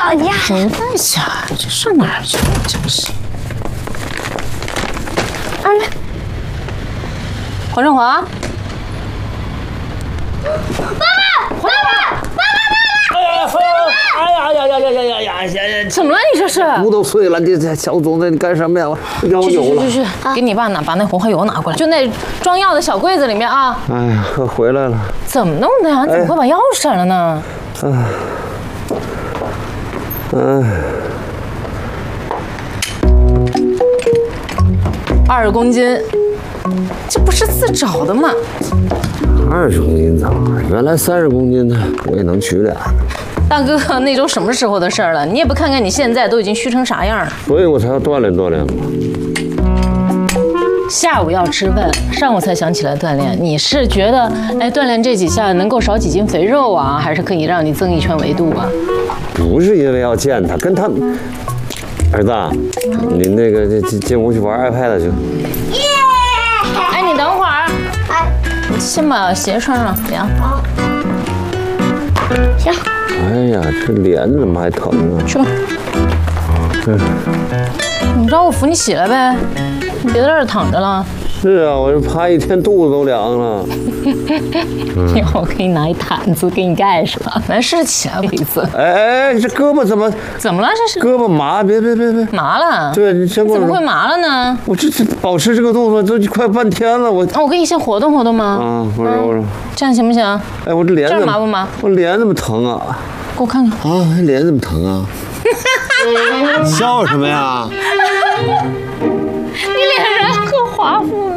哎呀， 等一下，这上哪儿去了？真是。哎，黄振华，怎么了？你这是？ 骨头碎了，你这小种子你干什么呀？我腰扭了。 去，给你爸把那红花油拿过来，就那装药的小柜子里面啊。 哎呀，可回来了。 怎么弄的呀？你怎么会把钥匙删了呢？2公斤，这不是自找的吗 20公斤咋？原来30公斤的我也能取俩。 大哥，那都什么时候的事儿了？你也不看看你现在都已经虚成啥样了。 所以我才要锻炼锻炼嘛。 下午要吃饭，上午才想起来锻炼。你是觉得，哎，锻炼这几下能够少几斤肥肉啊，还是可以让你增一圈维度啊？ 不是因为要见他，跟他儿子，你那个进屋去玩 iPad 去。 哎，你等会儿，哎，先把鞋穿上，凉。 行。 哎呀，这脸怎么还疼啊？ 去吧。你让我扶你起来呗，你别在这儿躺着了。 是啊，我这趴一天肚子都凉了。 一会儿我给你拿一毯子给你盖上，没事起来一次。 哎，这胳膊怎么了？这是胳膊麻，别麻了。 对，你先给我。 怎么会麻了呢？ 我这保持这个动作都快半天了，我给你先活动活动吗？ 我揉。 这样行不行？ 哎，我这脸这麻不麻？ 我脸怎么疼啊？ 给我看看。 啊，脸怎么疼啊？笑什么呀？ 你脸上可滑乎了。